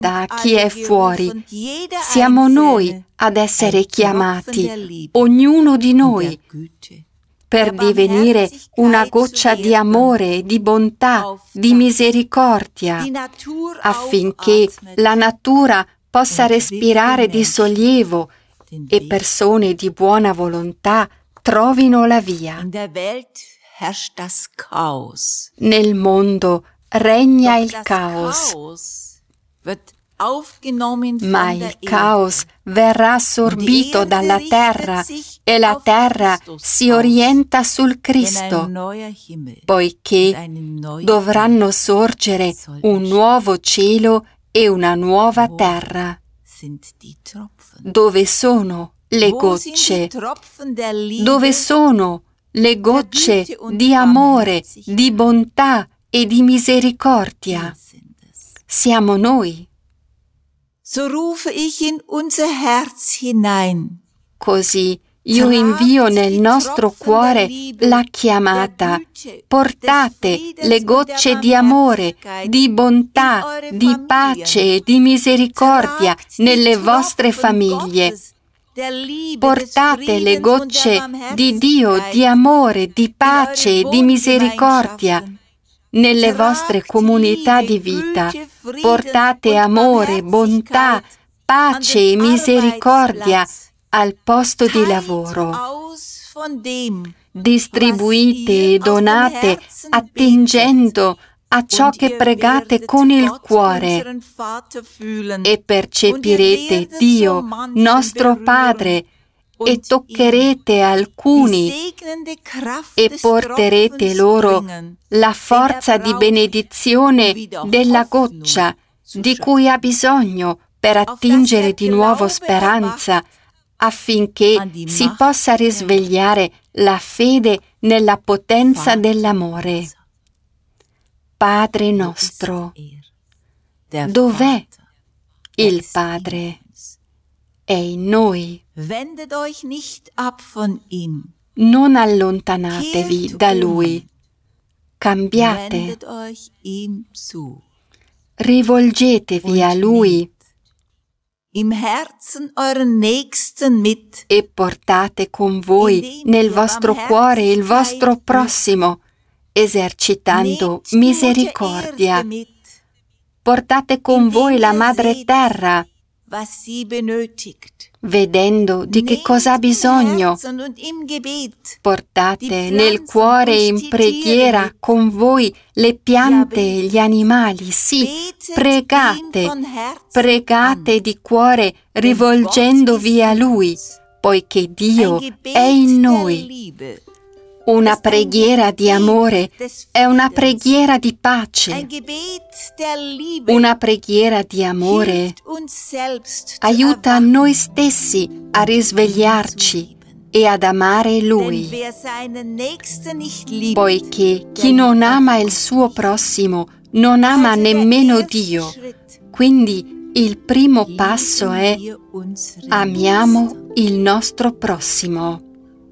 da chi è fuori. Siamo noi ad essere chiamati, ognuno di noi, per divenire una goccia di amore, di bontà, di misericordia, affinché la natura possa respirare di sollievo e persone di buona volontà trovino la via. Nel mondo regna il caos, ma il caos verrà assorbito dalla terra e la terra si orienta sul Cristo, poiché dovranno sorgere un nuovo cielo e una nuova terra. Dove sono le gocce? Dove sono le gocce di amore, di bontà e di misericordia? Siamo noi. So rufe ich in unser Herz hinein. Così io invio nel nostro cuore la chiamata. Portate le gocce di amore, di bontà, di pace e di misericordia nelle vostre famiglie. Portate le gocce di Dio, di amore, di pace e di misericordia nelle vostre comunità di vita. Portate amore, bontà, pace e misericordia al posto di lavoro. Distribuite e donate attingendo a ciò che pregate con il cuore e percepirete Dio, nostro Padre, e toccherete alcuni e porterete loro la forza di benedizione della goccia di cui ha bisogno per attingere di nuovo speranza, affinché si possa risvegliare la fede nella potenza dell'amore. Padre nostro, dov'è il Padre? È in noi. Non allontanatevi da Lui. Cambiate. Rivolgetevi a Lui e portate con voi nel vostro cuore il vostro prossimo, esercitando misericordia. Portate con voi la Madre Terra, vedendo di che cosa ha bisogno. Portate nel cuore e in preghiera con voi le piante e gli animali. Sì, pregate di cuore rivolgendovi a Lui, poiché Dio è in noi. Una preghiera di amore è una preghiera di pace. Una preghiera di amore aiuta noi stessi a risvegliarci e ad amare Lui, poiché chi non ama il suo prossimo non ama nemmeno Dio. Quindi il primo passo è: amiamo il nostro prossimo.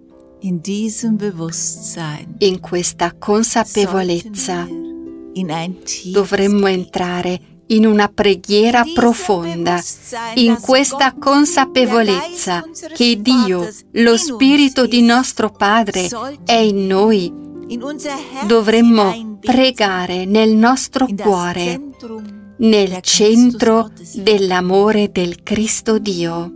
In questa consapevolezza dovremmo entrare in una preghiera profonda, in questa consapevolezza che Dio, lo Spirito di nostro Padre, è in noi. Dovremmo pregare nel nostro cuore, nel centro dell'amore del Cristo Dio.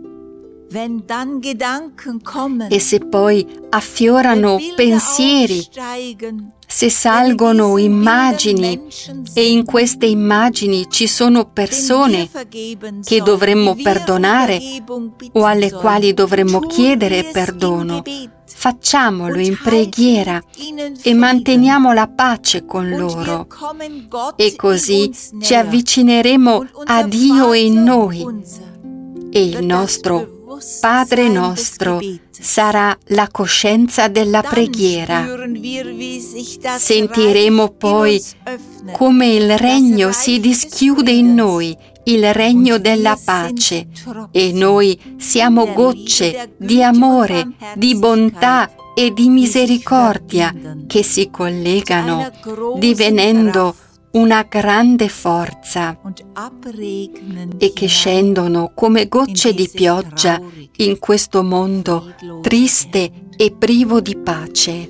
E se poi affiorano pensieri, se salgono immagini e in queste immagini ci sono persone che dovremmo perdonare o alle quali dovremmo chiedere perdono, facciamolo in preghiera e manteniamo la pace con loro. E così ci avvicineremo a Dio in noi e il nostro Padre nostro sarà la coscienza della preghiera. Sentiremo poi come il regno si dischiude in noi, il regno della pace, e noi siamo gocce di amore, di bontà e di misericordia che si collegano, divenendo una grande forza e che scendono come gocce di pioggia in questo mondo triste e privo di pace.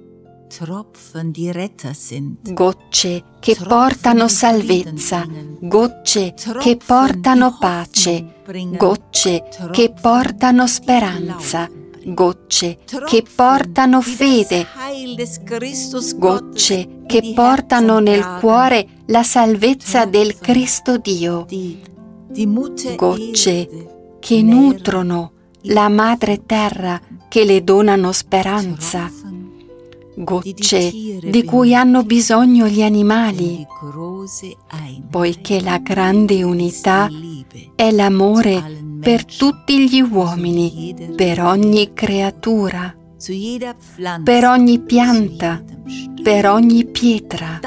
Gocce che portano salvezza, gocce che portano pace, gocce che portano speranza, gocce che portano fede, gocce che portano nel cuore la salvezza del Cristo Dio, gocce che nutrono la madre terra, che le donano speranza, gocce di cui hanno bisogno gli animali, poiché la grande unità è l'amore per tutti gli uomini, per ogni creatura, per ogni pianta, per ogni pietra.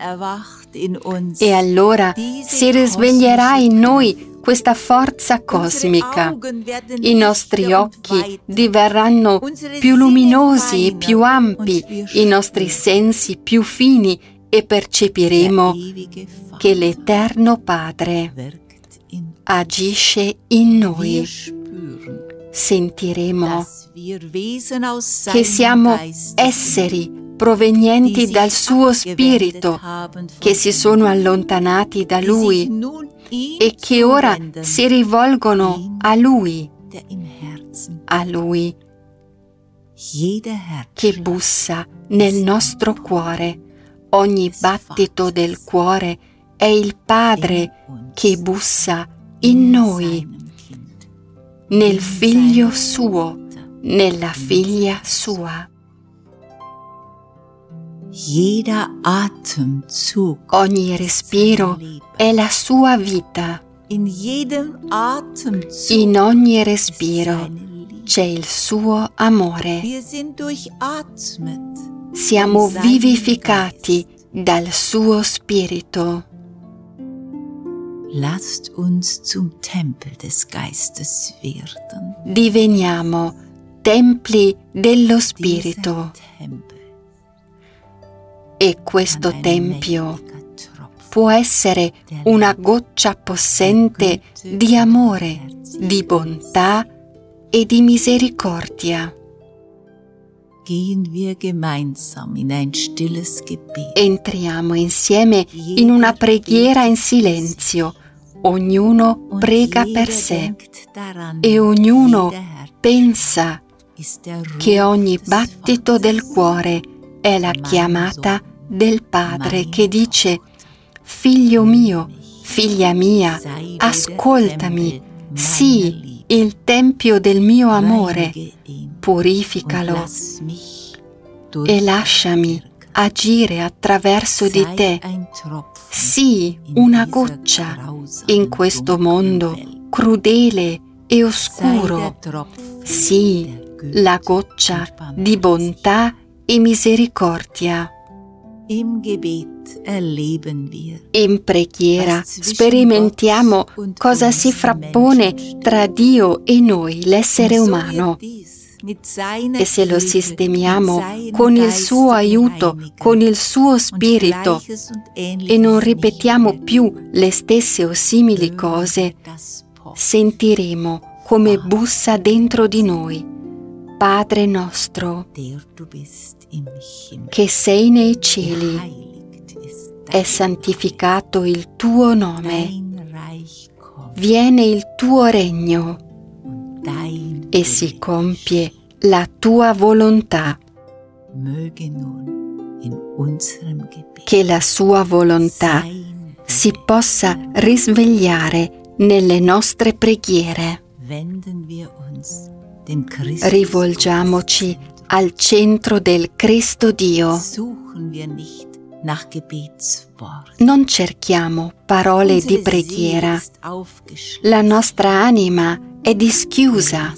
E allora si risveglierà in noi questa forza cosmica. I nostri occhi diverranno più luminosi e più ampi, i nostri sensi più fini, e percepiremo che l'Eterno Padre agisce in noi. Sentiremo che siamo esseri provenienti dal suo Spirito, che si sono allontanati da Lui e che ora si rivolgono a Lui che bussa nel nostro cuore. Ogni battito del cuore è il Padre che bussa in noi, nel Figlio suo, nella Figlia sua. Ogni respiro è la sua vita. In ogni respiro c'è il suo amore. Siamo vivificati dal suo Spirito. Lasst uns zum Tempel des Geistes werden. Diveniamo templi dello Spirito. E questo tempio può essere una goccia possente di amore, di bontà e di misericordia. Entriamo insieme in una preghiera in silenzio. Ognuno prega per sé e ognuno pensa che ogni battito del cuore è la chiamata del Padre che dice: Figlio mio, figlia mia, ascoltami, sii il tempio del mio amore, purificalo e lasciami agire attraverso di te. Sii una goccia in questo mondo crudele e oscuro. Sii la goccia di bontà e misericordia. In preghiera sperimentiamo cosa si frappone tra Dio e noi, l'essere umano. E se lo sistemiamo con il suo aiuto, con il suo spirito, e non ripetiamo più le stesse o simili cose, sentiremo come bussa dentro di noi: Padre nostro, che sei nei cieli, è santificato il tuo nome, viene il tuo regno e si compie la tua volontà. Che la sua volontà si possa risvegliare nelle nostre preghiere. Rivolgiamoci al centro del Cristo Dio. Non cerchiamo parole di preghiera. La nostra anima è dischiusa.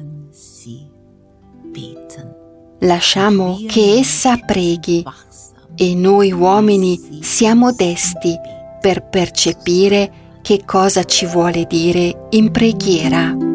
Lasciamo che essa preghi e noi uomini siamo desti per percepire che cosa ci vuole dire in preghiera.